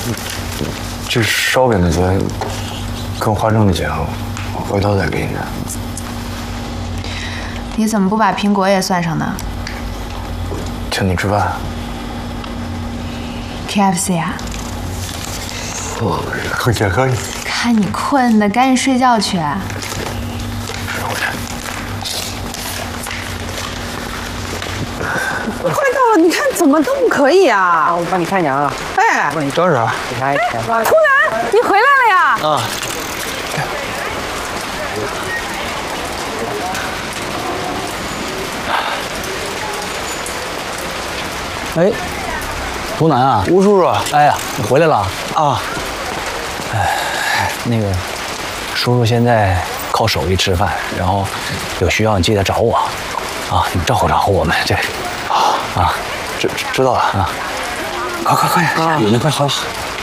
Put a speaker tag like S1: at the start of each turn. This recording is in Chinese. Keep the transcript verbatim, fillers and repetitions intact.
S1: 这烧饼的钱跟花生的钱，我回头再给你。
S2: 你怎么不把苹果也算上呢？
S1: 请你吃饭。
S2: K F C 啊？
S1: 可以可以。
S2: 看你困的，赶紧睡觉去。
S3: 快到了，你看怎么都不可以啊！
S4: 我帮你看一眼啊。
S3: 哎，
S1: 你等会儿啊。
S4: 检查一下。
S3: 突然，你回来了呀？
S1: 啊。
S5: 哎，图南啊，
S1: 吴叔叔，
S5: 哎呀，你回来了
S1: 啊！
S5: 哎，那个叔叔现在靠手艺吃饭，然后有需要你记得找我，啊，你照顾照顾我们这，啊啊，
S1: 知知道了啊！快快快，
S5: 啊，你们快好。